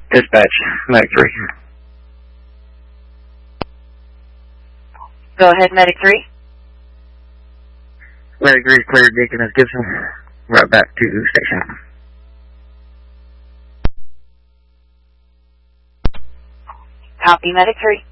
Dispatch, Medic 3. Go ahead, Medic 3. Medic 3 cleared Deaconess Gibson. Right back to station. Copy, Medic 3.